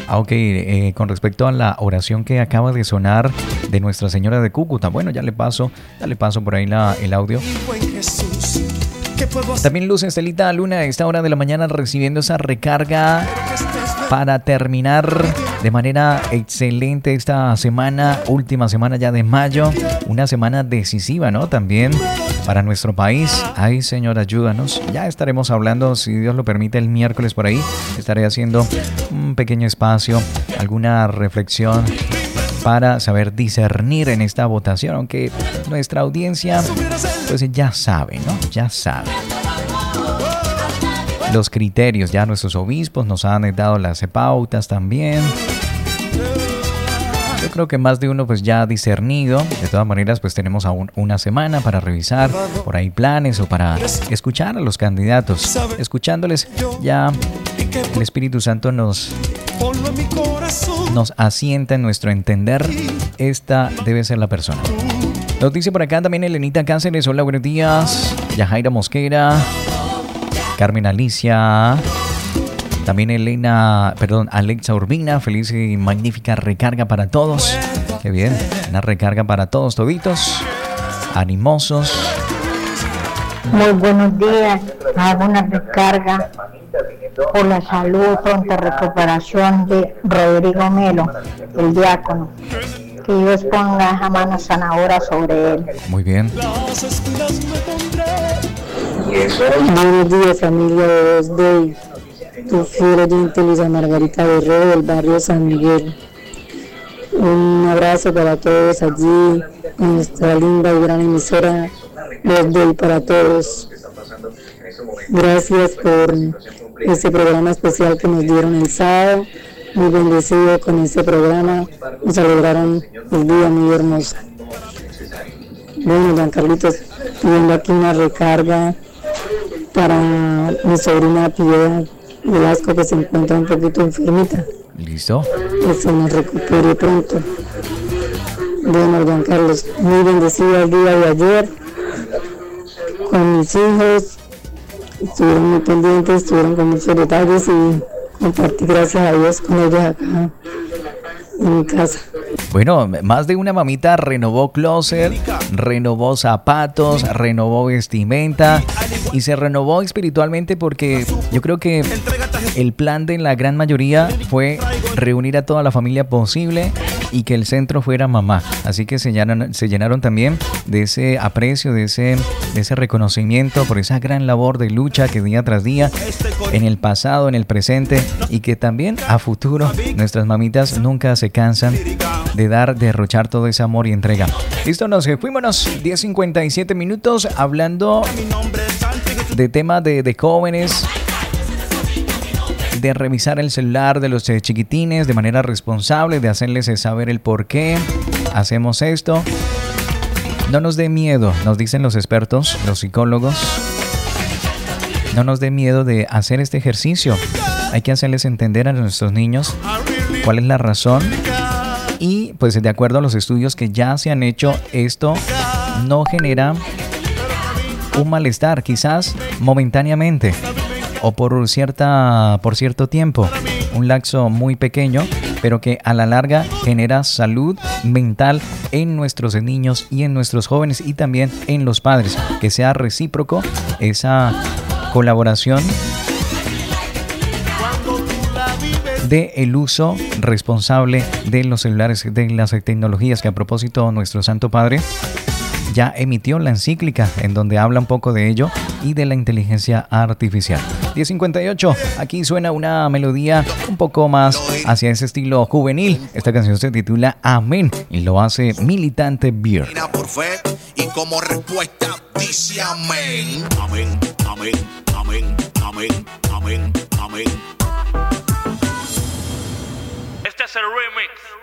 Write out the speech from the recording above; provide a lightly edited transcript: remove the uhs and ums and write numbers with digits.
Ok, con respecto a la oración que acaba de sonar de Nuestra Señora de Cúcuta, bueno, ya le paso por ahí el audio. También Luz Estelita Luna a esta hora de la mañana recibiendo esa recarga para terminar de manera excelente esta semana, última semana ya de mayo, una semana decisiva, ¿no? También para nuestro país. Ay, Señor, ayúdanos. Ya estaremos hablando, si Dios lo permite, el miércoles por ahí. Estaré haciendo un pequeño espacio, alguna reflexión para saber discernir en esta votación, aunque nuestra audiencia pues ya sabe, ¿no? Ya sabe. Los criterios, ya nuestros obispos nos han dado las pautas también. Yo creo que más de uno pues ya ha discernido. De todas maneras pues tenemos aún una semana para revisar por ahí planes o para escuchar a los candidatos. Escuchándoles ya el Espíritu Santo nos asienta en nuestro entender. Esta debe ser la persona. Nos dice por acá también Elenita Cáceres. Hola, buenos días. Yajaira Mosquera. Carmen Alicia. También Alexa Urbina. Feliz y magnífica recarga para todos. Qué bien. Una recarga para todos, toditos. Animosos. Muy buenos días. Hago una recarga por la salud, pronta recuperación de Rodrigo Melo, el diácono. Que Dios ponga esa mano sanadora sobre él. Muy bien. Buenos días, familia de Voz Day. Tu fiel oyente Luisa Margarita Guerrero del barrio San Miguel. Un abrazo para todos allí en nuestra linda y gran emisora Voz Day para todos. Gracias por ese programa especial que nos dieron el sábado. Muy bendecido con este programa. Nos alegraron el día muy hermoso. Bueno, Juan Carlitos, viendo aquí una recarga para mi sobrina Piedad Velasco, que se encuentra un poquito enfermita. ¿Listo? Que se nos recupere pronto. Bueno, Juan Carlos, muy bendecido el día de ayer con mis hijos. Estuvieron muy pendientes, estuvieron con muchos detalles y compartí, gracias a Dios, con ellos acá en mi casa. Bueno, más de una mamita renovó closet, renovó zapatos, renovó vestimenta y se renovó espiritualmente, porque yo creo que el plan de la gran mayoría fue reunir a toda la familia posible y que el centro fuera mamá. Así que se llenaron también de ese aprecio, de ese reconocimiento por esa gran labor de lucha que día tras día, en el pasado, en el presente, y que también a futuro nuestras mamitas nunca se cansan de derrochar todo ese amor y entrega. Listo, fuímonos 10:57 minutos hablando de tema de jóvenes, de revisar el celular de los chiquitines de manera responsable, de hacerles saber el por qué hacemos esto. No nos dé miedo, nos dicen los expertos, los psicólogos. No nos dé miedo de hacer este ejercicio. Hay que hacerles entender a nuestros niños cuál es la razón. Y pues de acuerdo a los estudios que ya se han hecho, esto no genera un malestar, quizás momentáneamente o por cierto tiempo, un lapso muy pequeño, pero que a la larga genera salud mental en nuestros niños y en nuestros jóvenes y también en los padres. Que sea recíproco esa colaboración de el uso responsable de los celulares, de las tecnologías, que a propósito nuestro Santo Padre ya emitió la encíclica en donde habla un poco de ello y de la inteligencia artificial. 10:58, aquí suena una melodía un poco más hacia ese estilo juvenil. Esta canción se titula Amén y lo hace Militante Beer. Por fe y como respuesta dice amén. Amén, amén, amén, amén, amén, amén. Este es el remix.